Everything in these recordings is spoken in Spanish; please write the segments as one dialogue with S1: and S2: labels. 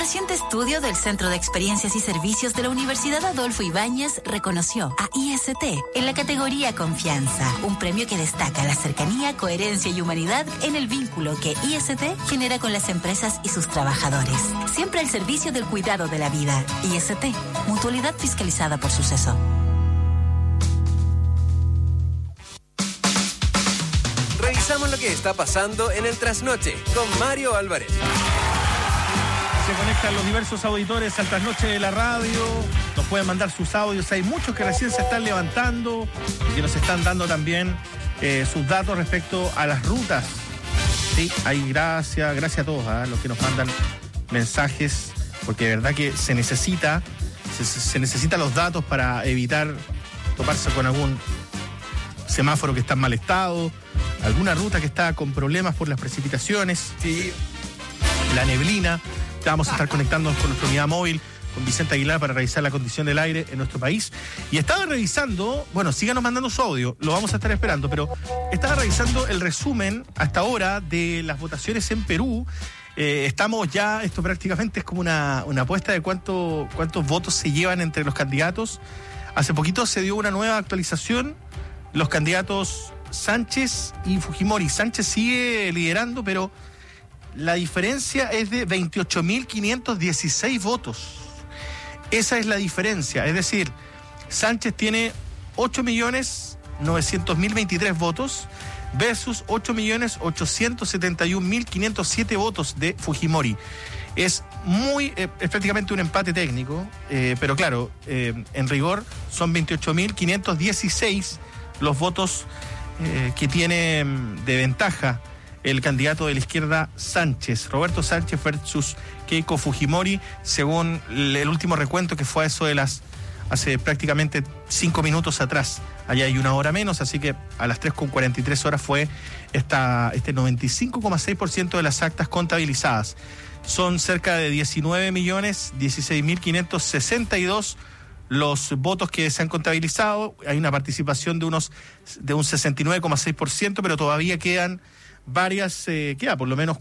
S1: reciente estudio del Centro de Experiencias y Servicios de la Universidad Adolfo Ibáñez reconoció a IST en la categoría Confianza, un premio que destaca la cercanía, coherencia y humanidad en el vínculo que IST genera con las empresas y sus trabajadores. Siempre al servicio del cuidado de la vida. IST, mutualidad fiscalizada por Suceso.
S2: Revisamos lo que está pasando en el Trasnoche con Mario Álvarez.
S3: Se conectan los diversos auditores al Trasnoche de la radio. Nos pueden mandar sus audios. Hay muchos que recién se están levantando y que nos están dando también sus datos respecto a las rutas. Sí, hay gracias a todos, los que nos mandan mensajes, porque de verdad que se necesitan los datos para evitar toparse con algún semáforo que está en mal estado, alguna ruta que está con problemas por las precipitaciones,
S2: sí,
S3: la neblina. Vamos a estar conectándonos con nuestra unidad móvil, con Vicente Aguilar, para revisar la condición del aire en nuestro país. Y estaba revisando, bueno, síganos mandando su audio, lo vamos a estar esperando, pero estaba revisando el resumen hasta ahora de las votaciones en Perú. Estamos ya, esto prácticamente es como una apuesta de cuántos votos se llevan entre los candidatos. Hace poquito se dio una nueva actualización. Los candidatos Sánchez y Fujimori. Sánchez sigue liderando, pero la diferencia es de 28.516 votos. Esa es la diferencia. Es decir, Sánchez tiene 8.900.00023 votos versus 8.871.507 votos de Fujimori. Es prácticamente un empate técnico, pero claro, en rigor son 28.516 los votos que tiene de ventaja el candidato de la izquierda Sánchez, Roberto Sánchez versus Keiko Fujimori, según el último recuento que fue a eso de hace prácticamente 5 minutos atrás. Allá hay una hora menos, así que a las 3:43 fue este 95,6% de las actas contabilizadas. Son cerca de 19.016.562 los votos que se han contabilizado. Hay una participación de un 69,6%, pero todavía quedan queda por lo menos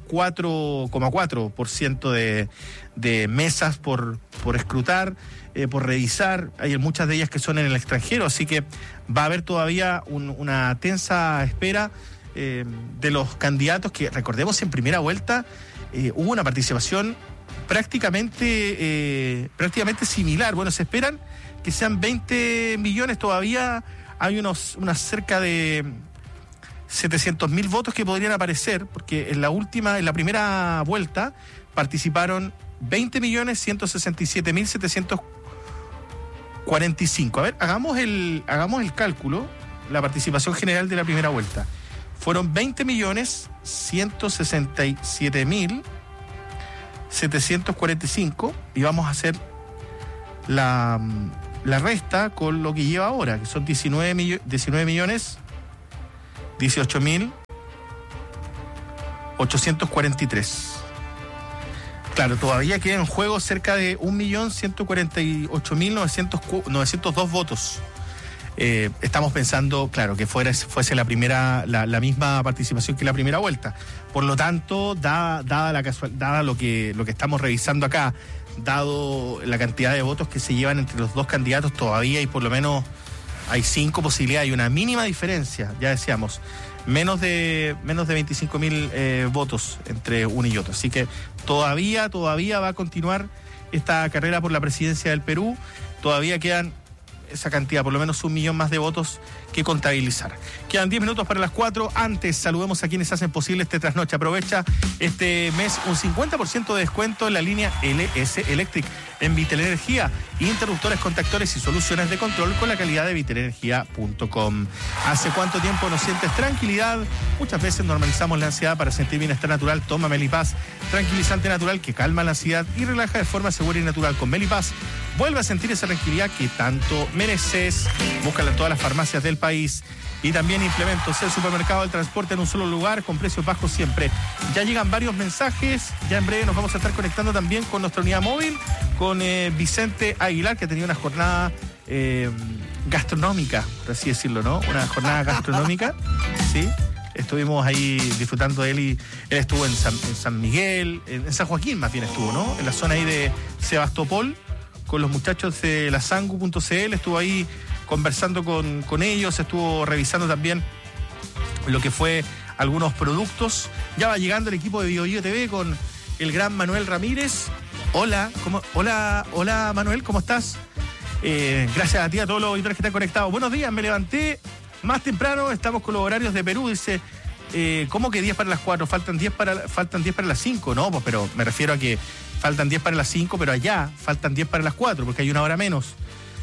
S3: 4,4% de mesas por escrutar, por revisar. Hay muchas de ellas que son en el extranjero, así que va a haber todavía una tensa espera de los candidatos que, recordemos, en primera vuelta hubo una participación prácticamente similar. Bueno, se esperan que sean 20 millones, todavía hay unas cerca de 700.000 votos que podrían aparecer, porque en la primera vuelta participaron 20.167.745. A ver, hagamos el cálculo, la participación general de la primera vuelta. Fueron 20.167.745 y vamos a hacer la resta con lo que lleva ahora, que son 18.843. Claro, todavía queda en juego cerca de 1.148.902 votos. Estamos pensando, claro, que fuese la misma participación que la primera vuelta. Por lo tanto, dada lo que estamos revisando acá, dado la cantidad de votos que se llevan entre los dos candidatos, todavía hay por lo menos 5 posibilidades, hay una mínima diferencia, ya decíamos, menos de 25.000 votos entre uno y otro. Así que todavía va a continuar esta carrera por la presidencia del Perú. Todavía quedan esa cantidad, por lo menos 1 millón más de votos que contabilizar. Quedan 10 minutos para las 4. Antes, saludemos a quienes hacen posible este trasnoche. Aprovecha este mes un 50% de descuento en la línea LS Electric en Vitelenergia. Interruptores, contactores y soluciones de control con la calidad de vitelenergia.com. ¿Hace cuánto tiempo no sientes tranquilidad? Muchas veces normalizamos la ansiedad. Para sentir bienestar natural, toma Melipaz, tranquilizante natural que calma la ansiedad y relaja de forma segura y natural. Con Melipaz vuelve a sentir esa tranquilidad que tanto mereces. Búscala en todas las farmacias del país. Y también implementos el supermercado del transporte en un solo lugar con precios bajos siempre. Ya llegan varios mensajes. Ya en breve nos vamos a estar conectando también con nuestra unidad móvil, con Vicente Aguilar, que ha tenido una jornada gastronómica, por así decirlo, ¿no? Una jornada gastronómica, ¿sí? Estuvimos ahí disfrutando de él y él estuvo en San Miguel, en San Joaquín más bien estuvo, ¿no? En la zona ahí de Sebastopol, con los muchachos de la Sangu.cl, estuvo ahí conversando con ellos, estuvo revisando también lo que fue algunos productos. Ya va llegando el equipo de BioBio TV con el gran Manuel Ramírez. Hola, hola Manuel, ¿cómo estás? Gracias a ti, a todos los auditores que están conectados. Buenos días, me levanté más temprano, estamos con los horarios de Perú, dice, ¿cómo que 10 para las 4? Faltan 10 para las 5, no, pues, pero me refiero a que faltan 10 para las 5, pero allá faltan 10 para las 4, porque hay una hora menos.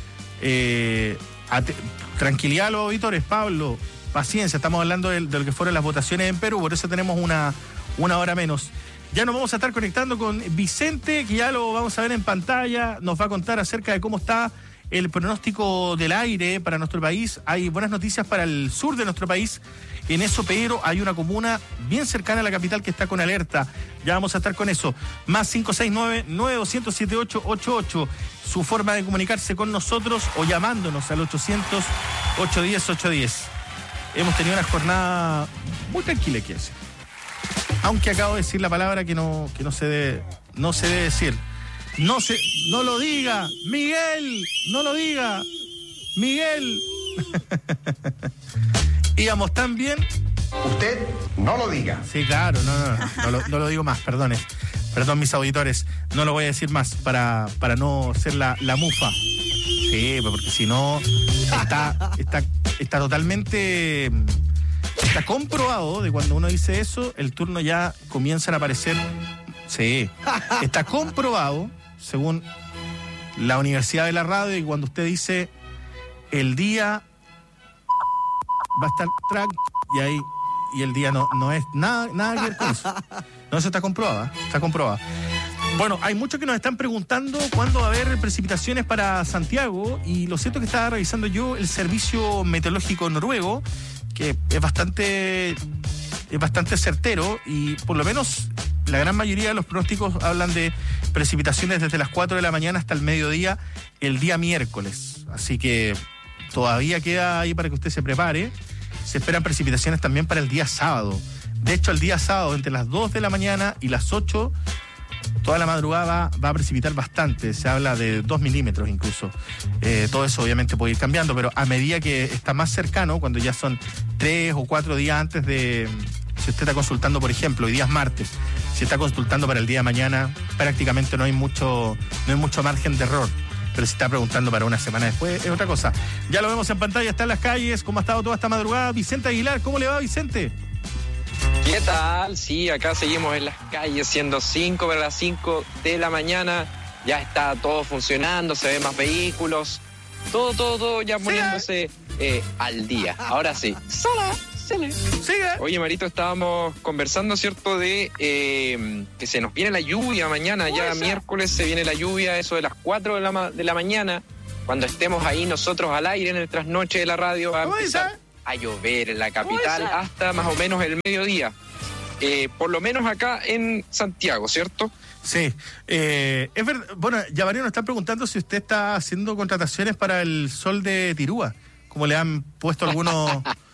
S3: Tranquilidad a los auditores, Pablo, paciencia, estamos hablando de lo que fueron las votaciones en Perú, por eso tenemos una hora menos. Ya nos vamos a estar conectando con Vicente, que ya lo vamos a ver en pantalla, nos va a contar acerca de cómo está el pronóstico del aire para nuestro país. Hay buenas noticias para el sur de nuestro país. En eso, pero hay una comuna bien cercana a la capital que está con alerta. Ya vamos a estar con eso. Más 569-9207-888. Su forma de comunicarse con nosotros o llamándonos al 800-810-810. Hemos tenido una jornada muy tranquila, quiero decir. Aunque acabo de decir la palabra que no se debe decir. No lo diga, Miguel, no lo diga, Miguel. Íbamos tan bien.
S4: Usted no lo diga.
S3: Sí, claro, no lo digo más, perdón mis auditores, no lo voy a decir más para no ser la mufa. Sí, porque si no está totalmente... Está comprobado de cuando uno dice eso, el turno ya comienzan a aparecer. Sí, está comprobado, según la Universidad de la Radio, y cuando usted dice el día va a estar track y el día no es nada que ver con eso. No, eso está comprobado, está comprobado. Bueno, hay muchos que nos están preguntando cuándo va a haber precipitaciones para Santiago, y lo cierto es que estaba revisando yo el servicio meteorológico noruego, que es bastante certero, y por lo menos la gran mayoría de los pronósticos hablan de precipitaciones desde las 4 de la mañana hasta el mediodía el día miércoles. Así que todavía queda ahí para que usted se prepare. Se esperan precipitaciones también para el día sábado. De hecho, el día sábado, entre las 2 de la mañana y las 8, toda la madrugada va a precipitar bastante. Se habla de 2 milímetros incluso. Todo eso obviamente puede ir cambiando, pero a medida que está más cercano, cuando ya son 3 o 4 días antes de... Si usted está consultando, por ejemplo, hoy día es martes, si está consultando para el día de mañana, prácticamente no hay mucho margen de error. Pero si está preguntando para una semana después, es otra cosa. Ya lo vemos en pantalla, está en las calles, cómo ha estado toda esta madrugada. Vicente Aguilar, ¿cómo le va, Vicente?
S5: ¿Qué tal? Sí, acá seguimos en las calles, siendo 5 para las 5 de la mañana. Ya está todo funcionando, se ven más vehículos. Todo ya poniéndose al día. Ahora sí. Sigue. Oye, Marito, estábamos conversando, ¿cierto? De que se nos viene la lluvia mañana. Ya miércoles se viene la lluvia, eso de las 4 de la mañana. Cuando estemos ahí nosotros al aire en el trasnoche de la radio, va a empezar a llover en la capital hasta más o menos el mediodía. Por lo menos acá en Santiago, ¿cierto?
S3: Sí. Es verdad. Bueno, ya varios nos están preguntando si usted está haciendo contrataciones para el Sol de Tirúa, como le han puesto algunos